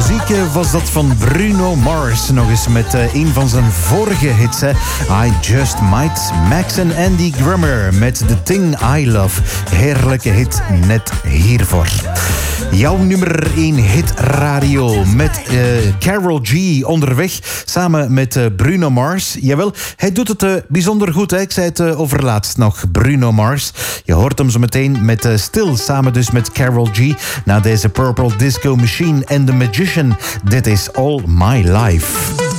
Was dat van Bruno Mars. Nog eens met een van zijn vorige hits. Hè. I Just Might. Max en Andy Grammer met The Thing I Love. Heerlijke hit net hiervoor. Jouw nummer 1 hit radio met Karol G onderweg. Samen met Bruno Mars. Jawel, hij doet het bijzonder goed. Hè. Ik zei het overlaatst nog. Bruno Mars. Je hoort hem zo meteen met Still. Samen dus met Karol G. Na deze Purple Disco Machine en The Magician. Dit is All My Life.